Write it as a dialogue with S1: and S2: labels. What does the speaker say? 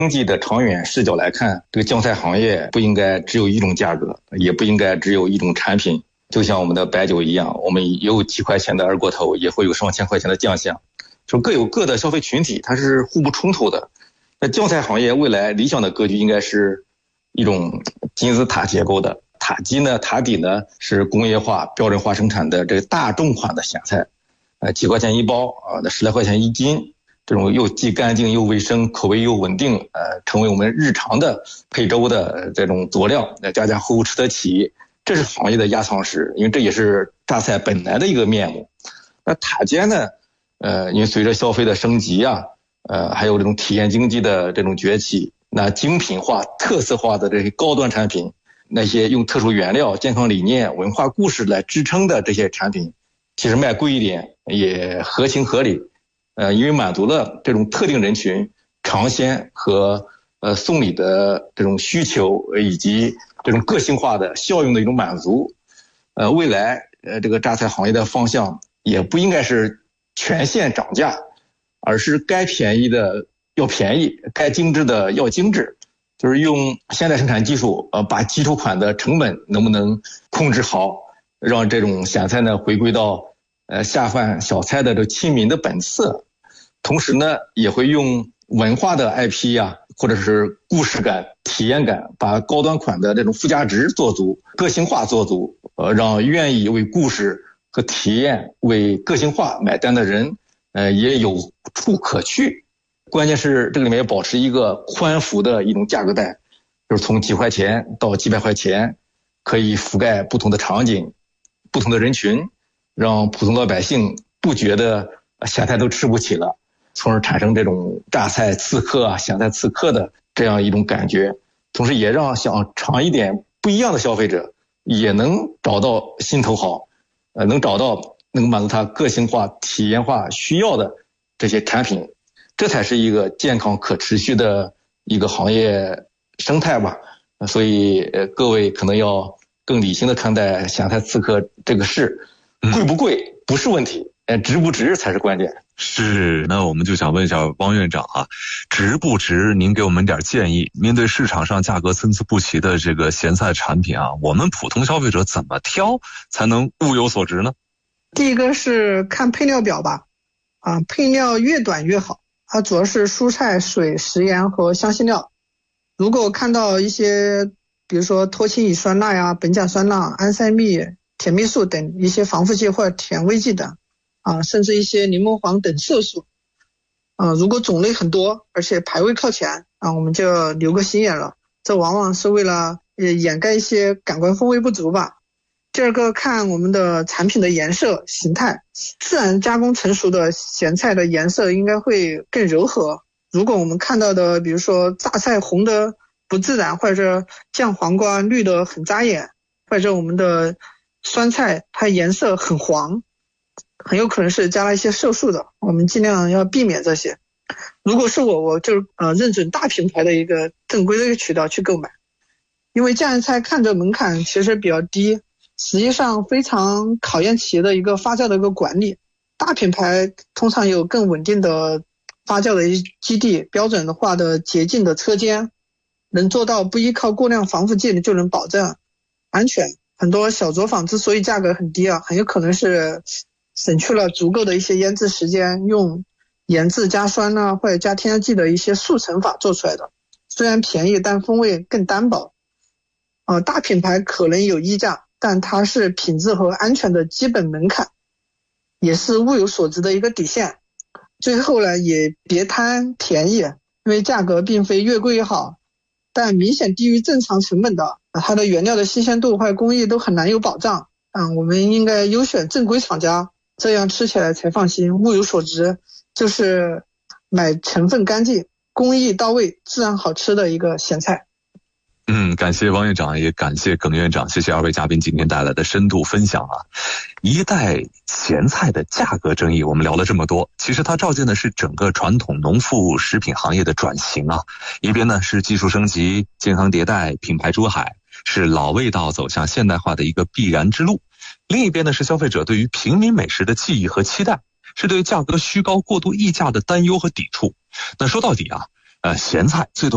S1: 经济的长远视角来看，这个酱菜行业不应该只有一种价格，也不应该只有一种产品。就像我们的白酒一样，我们有几块钱的二锅头，也会有上千块钱的酱香，就各有各的消费群体，它是互不冲突的。那酱菜行业未来理想的格局应该是一种金字塔结构的，塔基呢，塔底呢是工业化标准化生产的这个大众款的咸菜，几块钱一包啊，那10来块钱一斤，这种又既干净又卫生，口味又稳定，成为我们日常的配粥的这种佐料，家户户吃得起，这是行业的压舱石，因为这也是榨菜本来的一个面目。那塔尖呢，因为随着消费的升级啊，还有这种体验经济的这种崛起，那精品化、特色化的这些高端产品，那些用特殊原料、健康理念、文化故事来支撑的这些产品，其实卖贵一点也合情合理。因为满足了这种特定人群尝鲜和送礼的这种需求，以及这种个性化的效用的一种满足。未来这个榨菜行业的方向也不应该是全线涨价，而是该便宜的要便宜，该精致的要精致，就是用现代生产技术把基础款的成本能不能控制好，让这种咸菜呢回归到下饭小菜的这亲民的本色。同时呢，也会用文化的 IP 啊，或者是故事感、体验感，把高端款的这种附加值做足，个性化做足，让愿意为故事和体验、为个性化买单的人，也有处可去。关键是这个里面要保持一个宽幅的一种价格带，就是从几块钱到几百块钱，可以覆盖不同的场景、不同的人群，让普通老百姓不觉得咸菜都吃不起了，从而产生这种榨菜刺客啊、咸菜刺客的这样一种感觉。同时也让想尝一点不一样的消费者也能找到心头好，能找到能满足他个性化、体验化需要的这些产品，这才是一个健康可持续的一个行业生态吧。所以各位可能要更理性的看待咸菜刺客这个事，贵不贵不是问题，值不值才是关键。
S2: 是，那我们就想问一下汪院长啊，值不值？您给我们点建议。面对市场上价格参差不齐的这个咸菜产品啊，我们普通消费者怎么挑才能物有所值呢？
S3: 第一个是看配料表吧，配料越短越好，它主要是蔬菜、水、食盐和香辛料。如果看到一些比如说脱氢乙酸钠呀、苯甲酸钠、安赛蜜、甜蜜素等一些防腐剂或者甜味剂等甚至一些柠檬黄等色素如果种类很多而且排位靠前我们就留个心眼了，这往往是为了掩盖一些感官风味不足吧。第二个，看我们的产品的颜色形态，自然加工成熟的咸菜的颜色应该会更柔和，如果我们看到的比如说榨菜红的不自然，或者酱黄瓜绿的很扎眼，或者我们的酸菜它颜色很黄，很有可能是加了一些色素的，我们尽量要避免这些。如果是我就认准大品牌的一个正规的一个渠道去购买，因为酱菜看着门槛其实比较低，实际上非常考验企业的一个发酵的一个管理。大品牌通常有更稳定的发酵的基地，标准化的洁净的车间，能做到不依靠过量防腐剂就能保证安全。很多小作坊之所以价格很低很有可能是省去了足够的一些腌制时间，用盐渍加酸或者加添加剂的一些速成法做出来的，虽然便宜但风味更单薄。大品牌可能有溢价，但它是品质和安全的基本门槛，也是物有所值的一个底线。最后呢，也别贪便宜，因为价格并非越贵越好，但明显低于正常成本的，它的原料的新鲜度或者工艺都很难有保障。我们应该优选正规厂家，这样吃起来才放心。物有所值就是买成分干净、工艺到位、自然好吃的一个咸菜。
S2: 感谢汪院长，也感谢耿院长，谢谢二位嘉宾今天带来的深度分享啊。一代咸菜的价格争议我们聊了这么多，其实它照见的是整个传统农副食品行业的转型啊。一边呢是技术升级、健康迭代、品牌出海，是老味道走向现代化的一个必然之路。另一边呢是消费者对于平民美食的记忆和期待，是对价格虚高、过度溢价的担忧和抵触。那说到底啊，咸菜最多